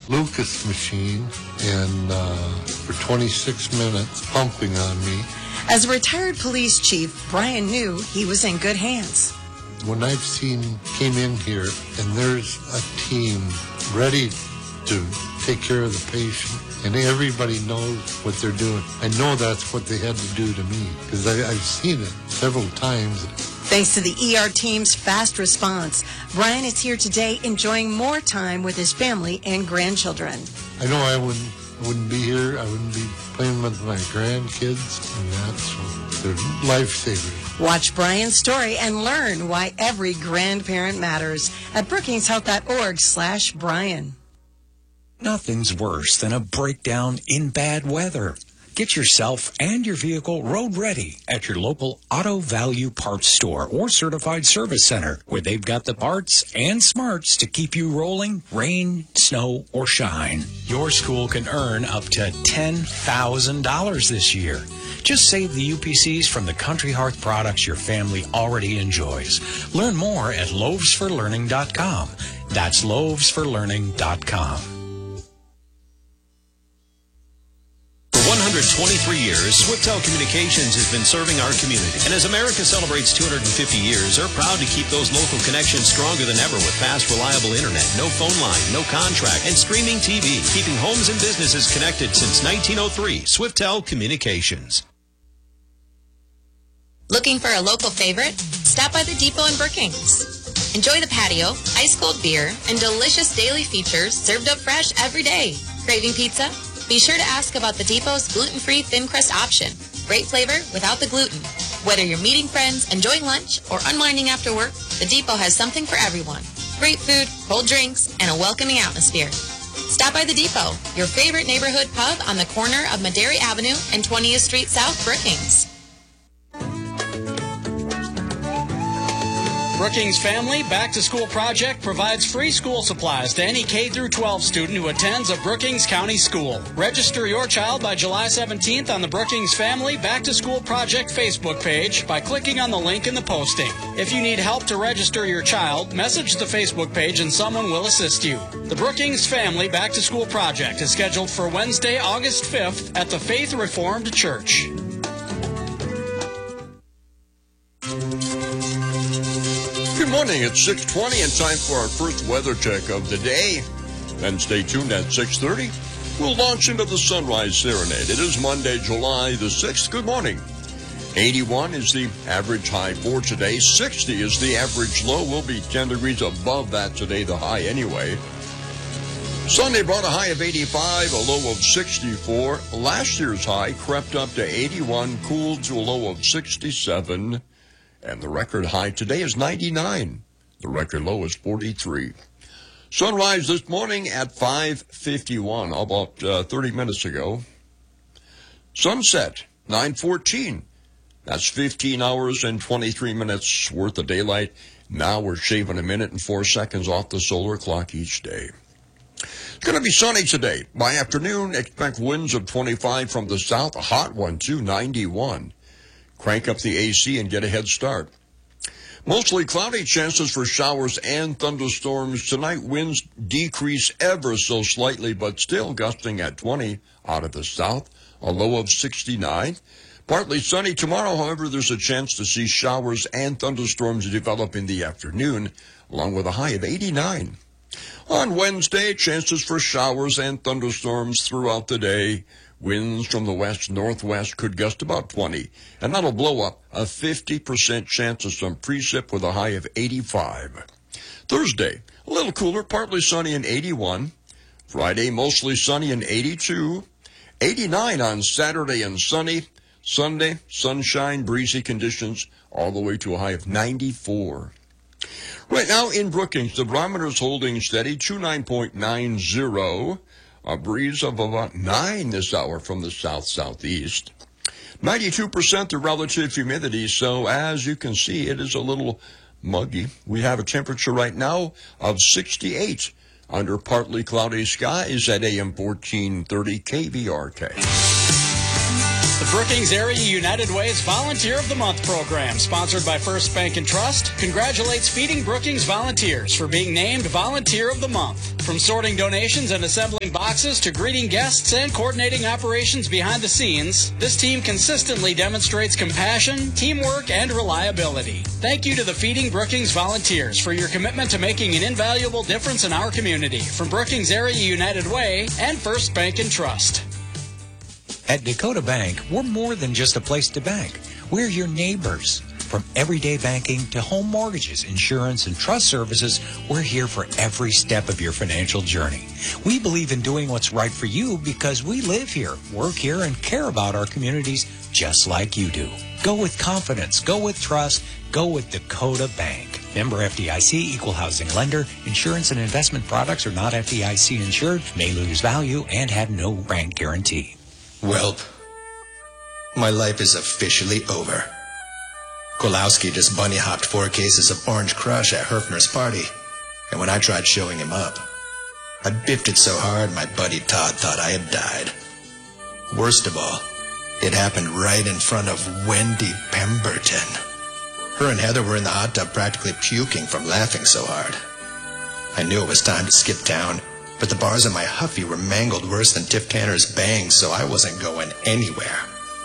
Lucas machine and for 26 minutes pumping on me. As a retired police chief, Brian knew he was in good hands. When I've came in here and there's a team ready to take care of the patient and everybody knows what they're doing, I know that's what they had to do to me because I've seen it several times. Thanks to the ER team's fast response, Brian is here today enjoying more time with his family and grandchildren. I know I wouldn't be here. I wouldn't be playing with my grandkids and that, so they're lifesavers. Watch Brian's story and learn why every grandparent matters at BrookingsHealth.org/Brian. Nothing's worse than a breakdown in bad weather. Get yourself and your vehicle road ready at your local Auto Value Parts store or certified service center, where they've got the parts and smarts to keep you rolling, rain, snow, or shine. Your school can earn up to $10,000 this year. Just save the UPCs from the Country Hearth products your family already enjoys. Learn more at loavesforlearning.com. That's loavesforlearning.com. 123 years, Swiftel Communications has been serving our community. And as America celebrates 250 years, they're proud to keep those local connections stronger than ever with fast, reliable internet, no phone line, no contract, and streaming TV, keeping homes and businesses connected since 1903. Swiftel Communications. Looking for a local favorite? Stop by the Depot in Brookings. Enjoy the patio, ice-cold beer, and delicious daily features served up fresh every day. Craving pizza? Be sure to ask about the Depot's gluten-free thin crust option. Great flavor without the gluten. Whether you're meeting friends, enjoying lunch, or unwinding after work, the Depot has something for everyone. Great food, cold drinks, and a welcoming atmosphere. Stop by the Depot, your favorite neighborhood pub on the corner of Madera Avenue and 20th Street South, Brookings. Brookings Family Back to School Project provides free school supplies to any K-12 student who attends a Brookings County school. Register your child by July 17th on the Brookings Family Back to School Project Facebook page by clicking on the link in the posting. If you need help to register your child, message the Facebook page and someone will assist you. The Brookings Family Back to School Project is scheduled for Wednesday, August 5th at the Faith Reformed Church. Good morning, it's 6:20 and time for our first weather check of the day. And stay tuned at 6:30. We'll launch into the Sunrise Serenade. It is Monday, July the 6th. Good morning. 81 is the average high for today. 60 is the average low. We'll be 10 degrees above that today, the high anyway. Sunday brought a high of 85, a low of 64. Last year's high crept up to 81, cooled to a low of 67. And the record high today is 99. The record low is 43. Sunrise this morning at 5:51, about 30 minutes ago. Sunset, 9:14. That's 15 hours and 23 minutes worth of daylight. Now we're shaving a minute and 4 seconds off the solar clock each day. It's going to be sunny today. By afternoon, expect winds of 25 from the south, a hot one too, 91. Crank up the AC and get a head start. Mostly cloudy, chances for showers and thunderstorms. Tonight, winds decrease ever so slightly, but still gusting at 20 out of the south, a low of 69. Partly sunny tomorrow, however, there's a chance to see showers and thunderstorms develop in the afternoon, along with a high of 89. On Wednesday, chances for showers and thunderstorms throughout the day. Winds from the west-northwest could gust about 20, and that'll blow up a 50% chance of some precip with a high of 85. Thursday, a little cooler, partly sunny and 81. Friday, mostly sunny and 82. 89 on Saturday and sunny. Sunday, sunshine, breezy conditions, all the way to a high of 94. Right now in Brookings, the barometer's holding steady, 29.90. A breeze of about 9 this hour from the south-southeast. 92% the relative humidity, so as you can see, it is a little muggy. We have a temperature right now of 68 under partly cloudy skies at AM 1430 KVRK. The Brookings Area United Way's Volunteer of the Month program, sponsored by First Bank and Trust, congratulates Feeding Brookings volunteers for being named Volunteer of the Month. From sorting donations and assembling boxes to greeting guests and coordinating operations behind the scenes, this team consistently demonstrates compassion, teamwork, and reliability. Thank you to the Feeding Brookings volunteers for your commitment to making an invaluable difference in our community. From Brookings Area United Way and First Bank and Trust. At Dakota Bank, we're more than just a place to bank. We're your neighbors. From everyday banking to home mortgages, insurance, and trust services, we're here for every step of your financial journey. We believe in doing what's right for you because we live here, work here, and care about our communities just like you do. Go with confidence. Go with trust. Go with Dakota Bank. Member FDIC, equal housing lender. Insurance and investment products are not FDIC insured, may lose value, and have no bank guarantee. Welp, my life is officially over. Kolowski just bunny-hopped 4 cases of Orange Crush at Herfner's party, and when I tried showing him up, I biffed it so hard my buddy Todd thought I had died. Worst of all, it happened right in front of Wendy Pemberton. Her and Heather were in the hot tub practically puking from laughing so hard. I knew it was time to skip town, but the bars in my Huffy were mangled worse than Tiff Tanner's bangs, so I wasn't going anywhere.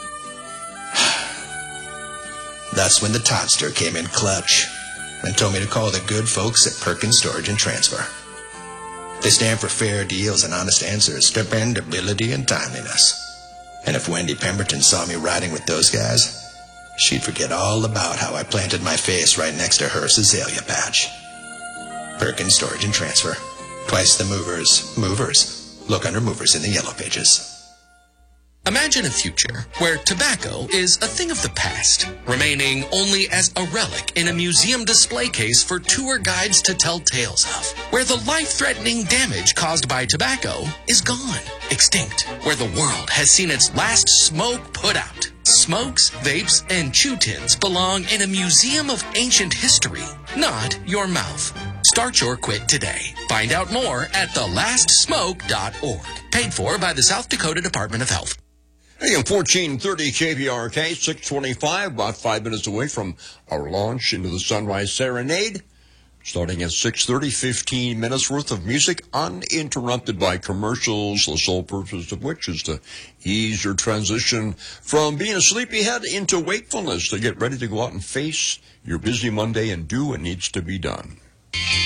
That's when the Toddster came in clutch and told me to call the good folks at Perkins Storage and Transfer. They stand for fair deals and honest answers, dependability and timeliness. And if Wendy Pemberton saw me riding with those guys, she'd forget all about how I planted my face right next to her azalea patch. Perkins Storage and Transfer. Twice the movers. Movers. Look under movers in the yellow pages. Imagine a future where tobacco is a thing of the past, remaining only as a relic in a museum display case for tour guides to tell tales of, where the life-threatening damage caused by tobacco is gone, extinct, where the world has seen its last smoke put out. Smokes, vapes, and chew tins belong in a museum of ancient history, not your mouth. Start your quit today. Find out more at thelastsmoke.org. Paid for by the South Dakota Department of Health. Hey, 1430 KVRK, 625, about 5 minutes away from our launch into the Sunrise Serenade. Starting at 6:30, 15 minutes worth of music uninterrupted by commercials, the sole purpose of which is to ease your transition from being a sleepyhead into wakefulness, to get ready to go out and face your busy Monday and do what needs to be done.